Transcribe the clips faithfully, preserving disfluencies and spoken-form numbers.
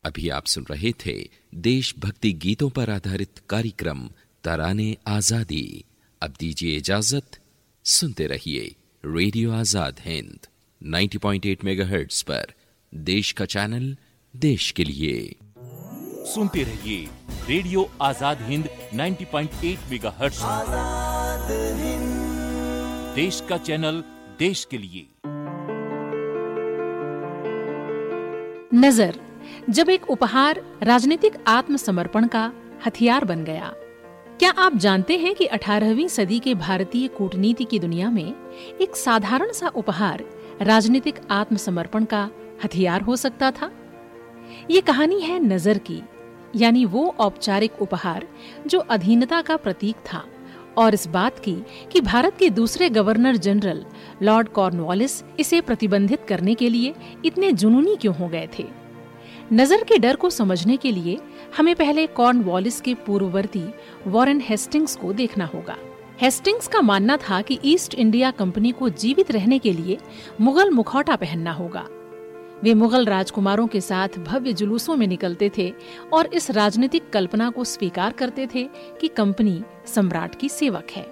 अभी आप सुन रहे थे देशभक्ति गीतों पर आधारित कार्यक्रम तराने आजादी। अब दीजिए इजाजत, सुनते रहिए रेडियो आजाद हिंद नब्बे पॉइंट आठ मेगाहर्ट्ज पर, देश का चैनल, देश के लिए। सुनते रहिए रेडियो आजाद हिंद नब्बे पॉइंट आठ मेगाहर्ट्ज, देश का चैनल, देश के लिए। नजर जब एक उपहार राजनीतिक आत्मसमर्पण का हथियार बन गया। क्या आप जानते हैं कि अठारहवीं सदी के भारतीय कूटनीति की दुनिया में एक साधारण सा उपहार राजनीतिक आत्मसमर्पण का हथियार हो सकता था? ये कहानी है नजर की, यानी वो औपचारिक उपहार जो अधीनता का प्रतीक था, और इस बात की कि भारत के दूसरे गवर्नर जनरल लॉर्ड कॉर्नवालिस इसे प्रतिबंधित करने के लिए इतने जुनूनी क्यों हो गए थे। नजर के डर को समझने के लिए हमें पहले कॉर्नवालिस के पूर्ववर्ती वॉरेन हेस्टिंग्स को देखना होगा। हेस्टिंग्स का मानना था कि ईस्ट इंडिया कंपनी को जीवित रहने के लिए मुगल मुखौटा पहनना होगा। वे मुगल राजकुमारों के साथ भव्य जुलूसों में निकलते थे और इस राजनीतिक कल्पना को स्वीकार करते थे कि कंपनी सम्राट की सेवक है।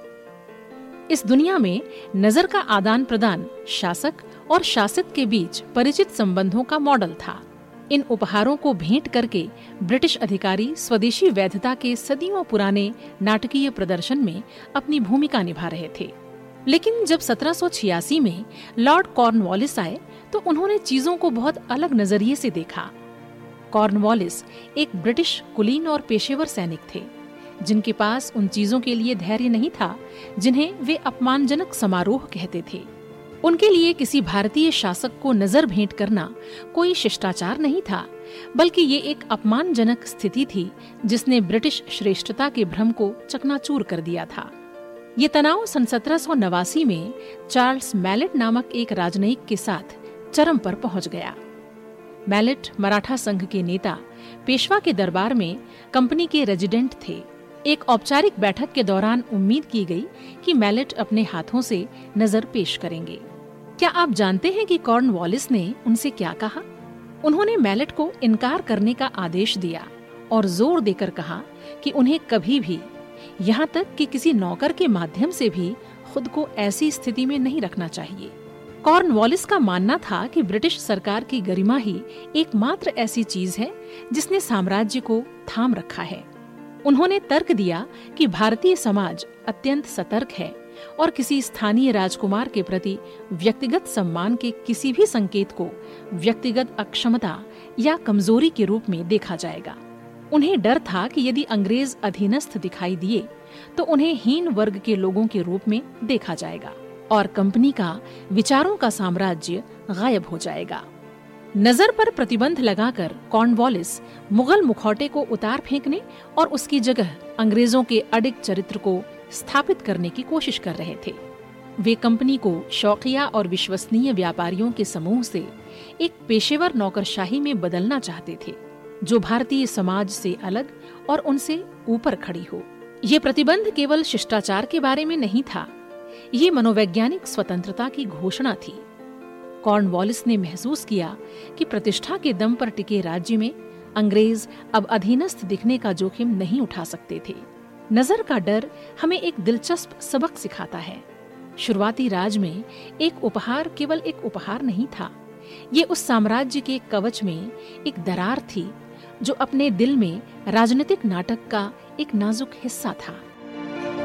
इस दुनिया में नजर का आदान प्रदान शासक और शासित के बीच परिचित संबंधों का मॉडल था। इन उपहारों को भेंट करके ब्रिटिश अधिकारी स्वदेशी वैधता के सदियों पुराने नाटकीय प्रदर्शन में अपनी भूमिका निभा रहे थे। लेकिन जब सत्रह सौ छियासी में लॉर्ड कॉर्नवालिस आए तो उन्होंने चीजों को बहुत अलग नजरिए से देखा। कॉर्नवालिस एक ब्रिटिश कुलीन और पेशेवर सैनिक थे, जिनके पास उन चीजों के लिए धैर्य नहीं था जिन्हें वे अपमानजनक समारोह कहते थे। उनके लिए किसी भारतीय शासक को नजर भेंट करना कोई शिष्टाचार नहीं था, बल्कि ये एक अपमानजनक स्थिति थी जिसने ब्रिटिश श्रेष्ठता के भ्रम को चकनाचूर कर दिया था। ये तनाव सन सत्रह सौ नवासी में चार्ल्स मैलेट नामक एक राजनयिक के साथ चरम पर पहुंच गया। मैलेट मराठा संघ के नेता पेशवा के दरबार में कंपनी के रेजिडेंट थे। एक औपचारिक बैठक के दौरान उम्मीद की गई कि मैलेट अपने हाथों से नजर पेश करेंगे। क्या आप जानते हैं कि कॉर्नवालिस ने उनसे क्या कहा? उन्होंने मैलेट को इनकार करने का आदेश दिया और जोर देकर कहा कि उन्हें कभी भी, यहाँ तक कि किसी नौकर के माध्यम से भी, खुद को ऐसी स्थिति में नहीं रखना चाहिए। कॉर्नवालिस का मानना था कि ब्रिटिश सरकार की गरिमा ही एकमात्र ऐसी चीज है जिसने साम्राज्य को थाम रखा है। उन्होंने तर्क दिया कि भारतीय समाज अत्यंत सतर्क है और किसी स्थानीय राजकुमार के प्रति व्यक्तिगत सम्मान के किसी भी संकेत को व्यक्तिगत अक्षमता या कमजोरी के रूप में देखा जाएगा। उन्हें डर था कि यदि अंग्रेज अधीनस्थ दिखाई दिए तो उन्हें हीन वर्ग के लोगों के रूप में देखा जाएगा और कंपनी का विचारों का साम्राज्य गायब हो जाएगा। नजर पर प्रतिबंध लगाकर कॉर्नवालिस मुगल मुखौटे को उतार फेंकने और उसकी जगह अंग्रेजों के अडिग चरित्र को स्थापित करने की कोशिश कर रहे थे। वे कंपनी को शौकिया और विश्वसनीय व्यापारियों के समूह से एक पेशेवर नौकरशाही में बदलना चाहते थे, जो भारतीय समाज से अलग और उनसे ऊपर खड़ी हो। ये प्रतिबंध केवल शिष्टाचार के बारे में नहीं था, ये मनोवैज्ञानिक स्वतंत्रता की घोषणा थी। कॉर्नवालिस ने महसूस किया कि प्रतिष्ठा के दम पर टिके राज्य में अंग्रेज अब अधीनस्थ दिखने का जोखिम नहीं उठा सकते थे। नजर का डर हमें एक दिलचस्प सबक सिखाता है। शुरुआती राज में एक उपहार केवल एक उपहार नहीं था, ये उस साम्राज्य के कवच में एक दरार थी जो अपने दिल में राजनीतिक नाटक का एक नाजुक हिस्सा था।